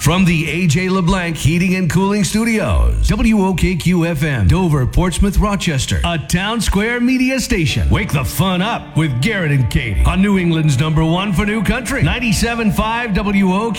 From the AJ LeBlanc Heating and Cooling Studios, WOKQ-FM, Dover, Portsmouth, Rochester, a Town Square media station. Wake the fun up with Garrett and Katie on New England's #1 for New Country, 97.5 WOKQ.